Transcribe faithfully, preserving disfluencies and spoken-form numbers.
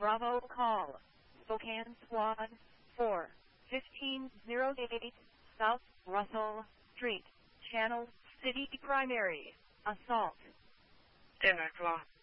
Bravo call. Spokane Squad four, fifteen oh eight, South Russell Street, Channel City Primary. Assault. ten o'clock.